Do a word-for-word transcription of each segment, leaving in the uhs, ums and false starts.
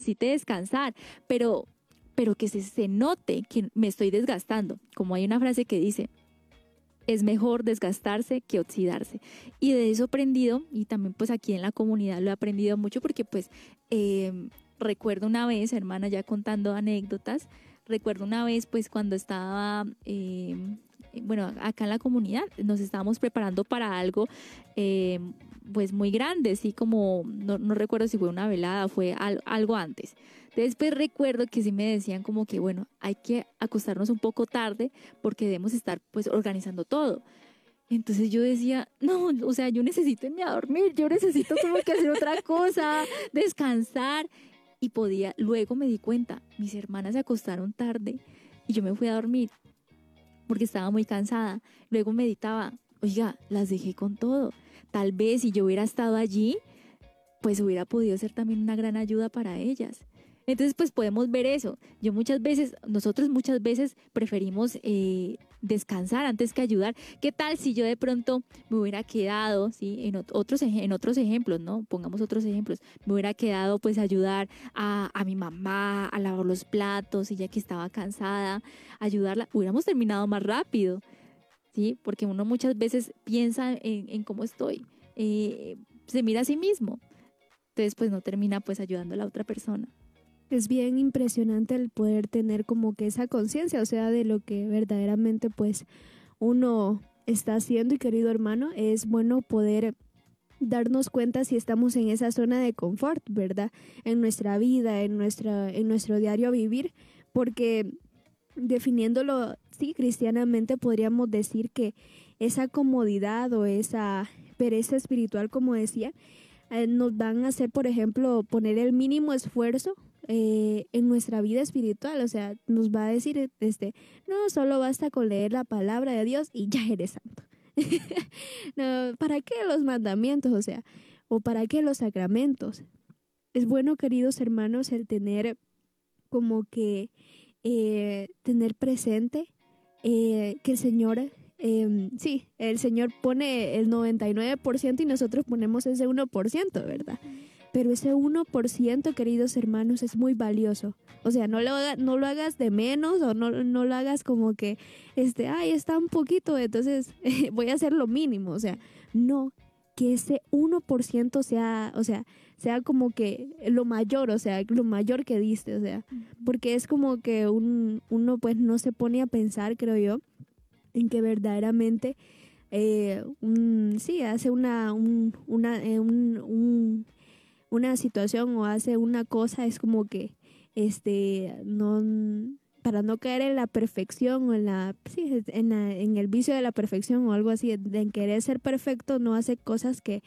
necesite descansar, pero, pero que se, se note que me estoy desgastando. Como hay una frase que dice, es mejor desgastarse que oxidarse. Y de eso he aprendido, y también pues aquí en la comunidad lo he aprendido mucho porque pues eh, recuerdo una vez, hermana, ya contando anécdotas, recuerdo una vez pues cuando estaba, eh, bueno, acá en la comunidad nos estábamos preparando para algo eh, pues muy grande, sí, como, no, no recuerdo si fue una velada, fue al, algo antes. Después recuerdo que sí me decían como que, bueno, hay que acostarnos un poco tarde porque debemos estar pues organizando todo. Entonces yo decía, no, o sea, yo necesito irme a dormir, yo necesito como que hacer otra cosa, descansar. Y podía, luego me di cuenta, mis hermanas se acostaron tarde y yo me fui a dormir porque estaba muy cansada. Luego meditaba, oiga, las dejé con todo. Tal vez si yo hubiera estado allí, pues hubiera podido ser también una gran ayuda para ellas. Entonces, pues podemos ver eso. Yo muchas veces, nosotros muchas veces preferimos eh, descansar antes que ayudar. ¿Qué tal si yo de pronto me hubiera quedado, sí, en otros, en otros ejemplos, ¿no? Pongamos otros ejemplos. Me hubiera quedado pues a ayudar a, a mi mamá, a lavar los platos, ella que estaba cansada, ayudarla. Hubiéramos terminado más rápido, ¿sí? Porque uno muchas veces piensa en, en cómo estoy, eh, se mira a sí mismo. Entonces, pues no termina pues ayudando a la otra persona. Es bien impresionante el poder tener como que esa conciencia, o sea, de lo que verdaderamente pues uno está haciendo. Y querido hermano, es bueno poder darnos cuenta si estamos en esa zona de confort, ¿verdad? En nuestra vida, en nuestra, en nuestro diario vivir, porque definiéndolo, sí, cristianamente podríamos decir que esa comodidad o esa pereza espiritual, como decía, eh, nos van a hacer, por ejemplo, poner el mínimo esfuerzo eh, en nuestra vida espiritual. O sea, nos va a decir, este, no, solo basta con leer la palabra de Dios y ya eres santo. No, ¿para qué los mandamientos? O sea, ¿o para qué los sacramentos? Es bueno, queridos hermanos, el tener como que eh, tener presente eh, que el Señor, eh, sí, el Señor pone el noventa y nueve por ciento y nosotros ponemos ese uno por ciento, ¿verdad? Pero ese uno por ciento, queridos hermanos, es muy valioso. O sea, no lo, haga, no lo hagas de menos o no, no lo hagas como que, este, ay, está un poquito, entonces eh, voy a hacer lo mínimo. O sea, no, que ese uno por ciento sea, o sea, sea como que lo mayor, o sea, lo mayor que diste, o sea, porque es como que un, uno pues no se pone a pensar, creo yo, en que verdaderamente, eh, un, sí, hace una, un, una, eh, un, un una situación o hace una cosa, es como que este no, para no caer en la perfección o en la, sí, en, la, en el vicio de la perfección o algo así, de en querer ser perfecto, no hace cosas que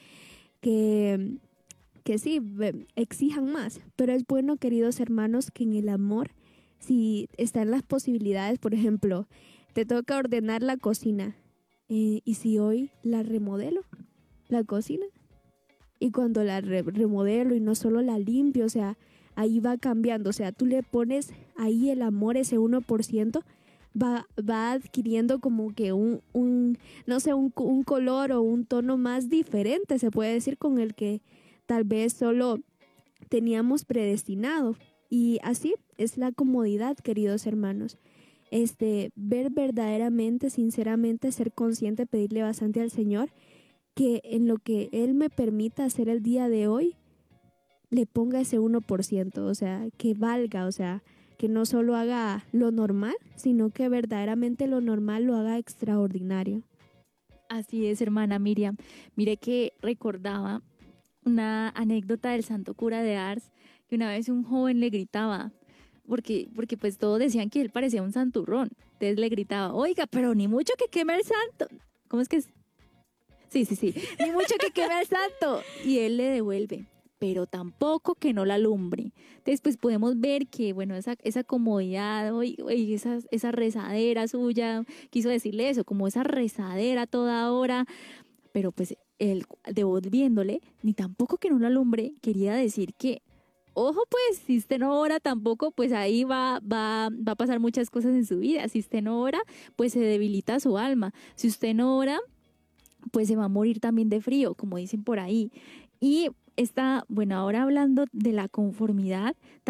que que sí exijan más. Pero es bueno, queridos hermanos, que en el amor, si están las posibilidades, por ejemplo, te toca ordenar la cocina, eh, y si hoy la remodelo la cocina, y cuando la re remodelo y no solo la limpio, o sea, ahí va cambiando. O sea, tú le pones ahí el amor, ese uno por ciento, va, va adquiriendo como que un, un no sé, un, un color o un tono más diferente, se puede decir, con el que tal vez solo teníamos predestinado. Y así es la comodidad, queridos hermanos. Este, ver verdaderamente, sinceramente, ser consciente, pedirle bastante al Señor que en lo que Él me permita hacer el día de hoy, le ponga ese uno por ciento, o sea, que valga, o sea, que no solo haga lo normal, sino que verdaderamente lo normal lo haga extraordinario. Así es, hermana Miriam. Mire que recordaba una anécdota del santo cura de Ars, que una vez un joven le gritaba, porque, porque pues todos decían que él parecía un santurrón. Entonces le gritaba, oiga, pero ni mucho que queme el santo. ¿Cómo es que es? Sí, sí, sí. Ni mucho que queme al santo. Y él le devuelve, pero tampoco que no la alumbre. Entonces, pues podemos ver que, bueno, esa, esa comodidad, oye, oye, esa, esa rezadera suya, quiso decirle eso, como esa rezadera toda hora, pero pues él devolviéndole, ni tampoco que no la alumbre, quería decir que, ojo, pues, si usted no ora tampoco, pues ahí va, va, va a pasar muchas cosas en su vida. Si usted no ora, pues se debilita su alma. Si usted no ora, pues se va a morir también de frío, como dicen por ahí. Y está, bueno, ahora hablando de la conformidad,